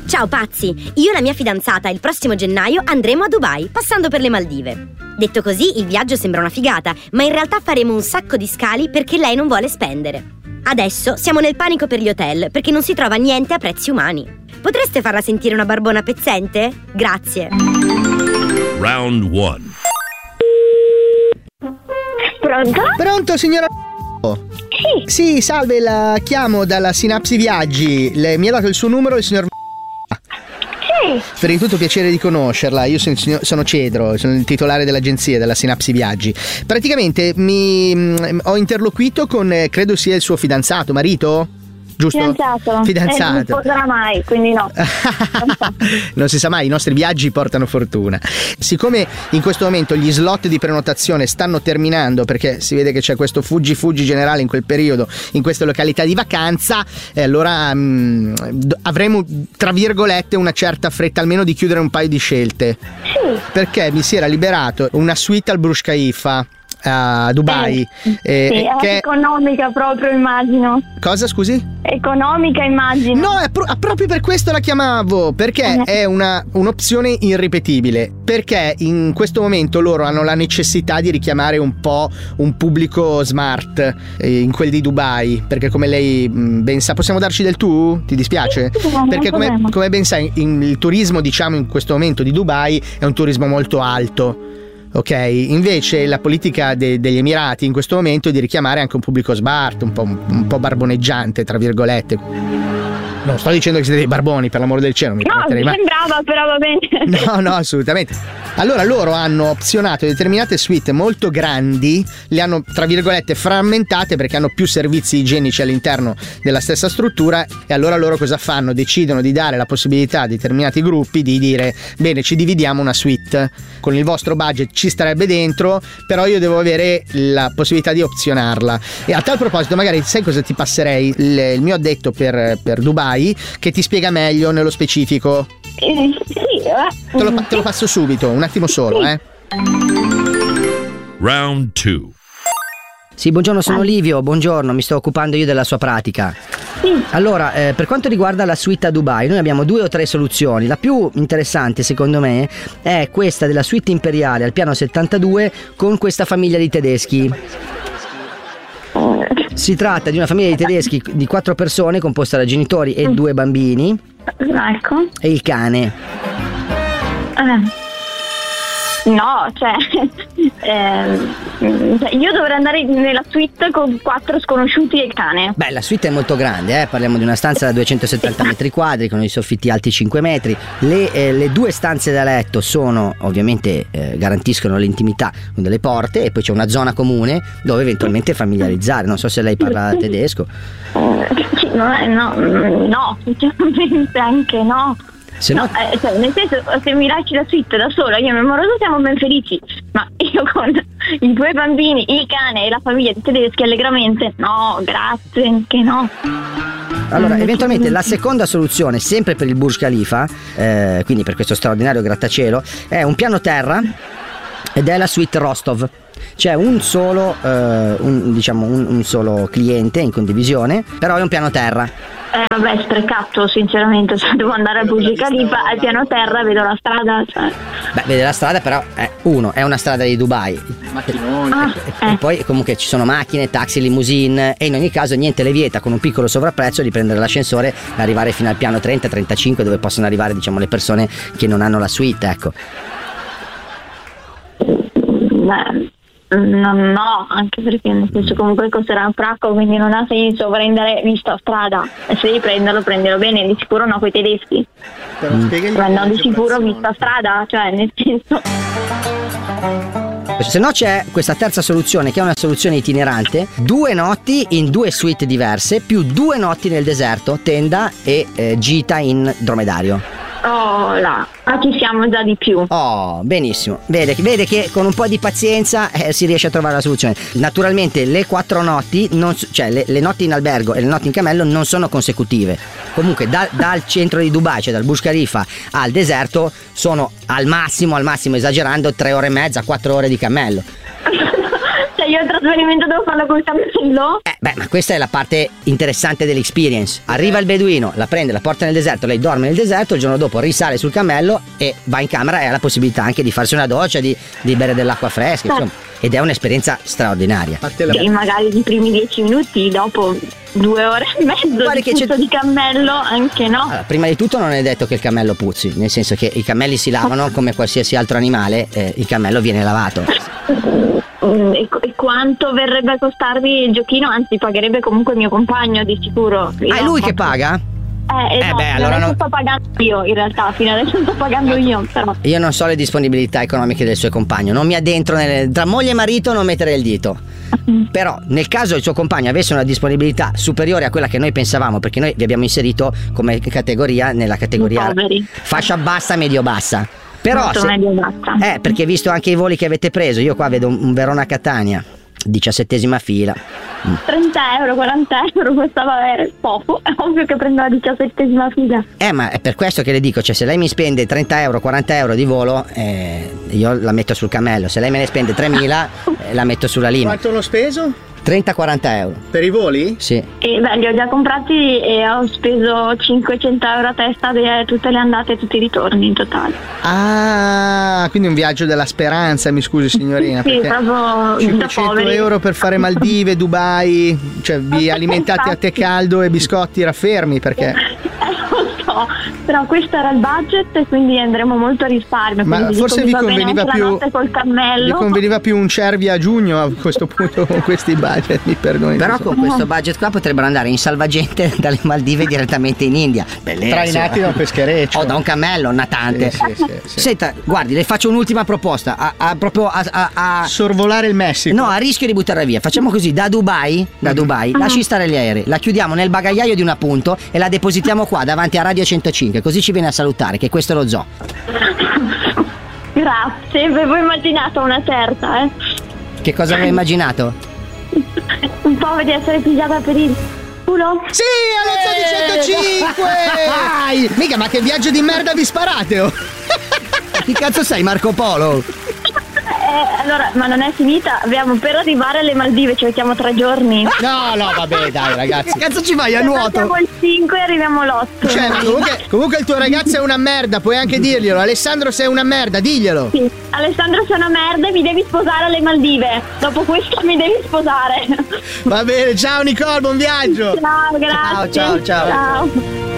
Ciao pazzi, io e la mia fidanzata il prossimo gennaio andremo a Dubai, passando per le Maldive. Detto così, il viaggio sembra una figata, ma in realtà faremo un sacco di scali perché lei non vuole spendere. Adesso siamo nel panico per gli hotel perché non si trova niente a prezzi umani. Potreste farla sentire una barbona pezzente? Grazie. Round 1. Pronto? Pronto, signora? Sì, salve, la chiamo dalla Sinapsi Viaggi. Mi ha dato il suo numero il signor. Sì. Prima di tutto piacere di conoscerla. Io sono Cedro, sono il titolare dell'agenzia della Sinapsi Viaggi. Praticamente ho interloquito con, credo sia il suo marito? Giusto? Fidanzato. Non sposerà mai, quindi no. Non si sa mai, i nostri viaggi portano fortuna. Siccome in questo momento gli slot di prenotazione stanno terminando, perché si vede che c'è questo fuggi generale in quel periodo, in queste località di vacanza, allora avremo, tra virgolette, una certa fretta almeno di chiudere un paio di scelte. Sì. Perché mi si era liberato una suite al Burj Khalifa a Dubai, sì, è che economica proprio, immagino. Cosa, scusi? Economica, immagino. No, proprio per questo la chiamavo, perché è un'opzione irripetibile, perché in questo momento loro hanno la necessità di richiamare un po' un pubblico smart in quel di Dubai, perché come lei ben sa, possiamo darci del tu? Ti dispiace? Perché come ben sai, il turismo, diciamo, in questo momento di Dubai è un turismo molto alto. Ok, invece la politica degli Emirati in questo momento è di richiamare anche un pubblico smart, un po' barboneggiante, tra virgolette. Non sto dicendo che siete dei barboni, per l'amore del cielo. Mi sembrava, però va bene. No, assolutamente. Allora loro hanno opzionato determinate suite molto grandi, le hanno, tra virgolette, frammentate perché hanno più servizi igienici all'interno della stessa struttura, e allora loro cosa fanno? Decidono di dare la possibilità a determinati gruppi di dire: bene, ci dividiamo una suite, con il vostro budget ci starebbe dentro, però io devo avere la possibilità di opzionarla. E a tal proposito, magari sai cosa ti passerei? Il mio addetto per Dubai, che ti spiega meglio nello specifico. Sì, te lo passo subito, un attimo solo, Round 2. Sì, buongiorno, sono Livio, buongiorno, mi sto occupando io della sua pratica. Sì. Allora, per quanto riguarda la suite a Dubai, noi abbiamo 2 o 3 soluzioni. La più interessante, secondo me, è questa della suite imperiale al piano 72 con questa famiglia di tedeschi. Si tratta di una famiglia di tedeschi di 4 persone composta da genitori e 2 bambini. Ecco. E il cane. No, io dovrei andare nella suite con 4 sconosciuti e il cane. Beh, la suite è molto grande, parliamo di una stanza da 270 metri quadri con i soffitti alti 5 metri. Le 2 stanze da letto sono, ovviamente, garantiscono l'intimità con delle porte, e poi c'è una zona comune dove eventualmente familiarizzare. Non so se lei parla tedesco. No, sinceramente anche no. Se no, nel senso, se mi lasci la suite da sola, io e mio moroso siamo ben felici, ma io con i 2 bambini, il cane e la famiglia di tedeschi allegramente no, grazie, anche no. Allora, eventualmente la seconda soluzione, sempre per il Burj Khalifa, quindi per questo straordinario grattacielo, è un piano terra ed è la suite Rostov. C'è un solo cliente in condivisione, però è un piano terra. Vabbè, sprecato sinceramente, devo andare al Burj Khalifa, al piano terra vedo la strada, Beh, vede la strada, però è una strada di Dubai, e poi comunque ci sono macchine, taxi, limousine, e in ogni caso niente le vieta, con un piccolo sovrapprezzo, di prendere l'ascensore e arrivare fino al piano 30-35, dove possono arrivare, diciamo, le persone che non hanno la suite, ecco. No, anche perché nel senso comunque costerà un fracco, quindi non ha senso prendere visto a strada. E se devi prendilo bene, di sicuro no coi tedeschi. Ma no, di sicuro visto a strada, cioè nel senso. Se no c'è questa terza soluzione, che è una soluzione itinerante: 2 notti in 2 suite diverse, più 2 notti nel deserto, tenda e gita in dromedario. Oh là, ci siamo già di più. Oh, benissimo. Vede che con un po' di pazienza si riesce a trovare la soluzione. Naturalmente le 4 notti, le notti in albergo e le notti in cammello non sono consecutive. Comunque dal centro di Dubai, cioè dal Burj Khalifa al deserto, sono al massimo esagerando 3 ore e mezza, 4 ore di cammello. Cioè io il trasferimento devo farlo col cammello? Ma questa è la parte interessante dell'experience. Arriva il beduino, la prende, la porta nel deserto, lei dorme nel deserto, il giorno dopo risale sul cammello e va in camera e ha la possibilità anche di farsi una doccia, di bere dell'acqua fresca, insomma. Ed è un'esperienza straordinaria. Sì, magari i primi 10 minuti, dopo 2 ore e mezzo di puzza di cammello, anche no. Allora, prima di tutto non è detto che il cammello puzzi, nel senso che i cammelli si lavano come qualsiasi altro animale, il cammello viene lavato. E quanto verrebbe a costarvi il giochino? Anzi, pagherebbe comunque il mio compagno di sicuro. È lui che paga? Esatto, allora non sto pagando io, in realtà fino adesso sto pagando io, però. Io non so le disponibilità economiche del suo compagno, non mi addentro tra moglie e marito, non mettere il dito. Però nel caso il suo compagno avesse una disponibilità superiore a quella che noi pensavamo, perché noi vi abbiamo inserito come categoria nella categoria fascia bassa medio bassa. Però perché visto anche i voli che avete preso, io qua vedo un Verona-Catania, 17ª fila. 30 euro, 40 euro costava poco, è ovvio che prendo la 17ª fila. Ma è per questo che le dico, cioè se lei mi spende 30 euro, 40 euro di volo, io la metto sul cammello, se lei me ne spende 3.000 la metto sulla linea. Quanto l'ho speso? 30-40 euro. Per i voli? Sì. Li ho già comprati e ho speso 500 euro a testa tutte le andate e tutti i ritorni in totale. Ah, quindi un viaggio della speranza, mi scusi signorina. Sì, proprio 500 euro per fare Maldive, Dubai, cioè vi alimentate a tè caldo e biscotti raffermi perché... Lo so, però questo era il budget e quindi andremo molto a risparmio. Ma forse vi conveniva più col cammello. Vi conveniva più un Cervi a giugno a questo punto con questi budget, mi perdoni. Però con questo budget qua potrebbero andare in salvagente dalle Maldive direttamente in India. Bellissimo. Trainati da un peschereccio. O da un cammello, un natante. Sì. Senta, guardi, le faccio un'ultima proposta. Proprio a sorvolare il Messico. No, a rischio di buttarla via. Facciamo così, da Dubai, lasci stare gli aerei, la chiudiamo nel bagagliaio di una Punto e la depositiamo qua davanti a Radio 105, così ci viene a salutare, che questo è lo zoo. Grazie, avevo immaginato una certa, Che cosa avevo immaginato? Un po' di essere pigiata per il culo. Sì, allo zoo di 105! Mica, ma che viaggio di merda vi sparate, oh! Chi cazzo sei, Marco Polo? Allora, ma non è finita, abbiamo per arrivare alle Maldive, ci mettiamo 3 giorni. No, vabbè, dai ragazzi. Che cazzo ci vai a nuoto? Siamo il 5 e arriviamo l'8. Cioè, comunque il tuo ragazzo è una merda, puoi anche dirglielo. Alessandro sei una merda, diglielo. Sì, Alessandro sei una merda e mi devi sposare alle Maldive. Dopo questo mi devi sposare. Va bene, ciao Nicole, buon viaggio. Ciao, grazie. Ciao. Ciao.